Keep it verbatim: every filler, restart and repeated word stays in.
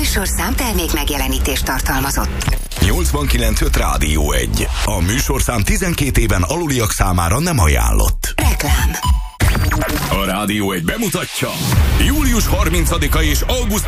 műsorszám termék megjelenítést tartalmazott. nyolcvankilenc öt Rádió egy. A műsorszám tizenkét éven aluliak számára nem ajánlott. Reklám. A Rádió egy bemutatja július harmincadika és augusztus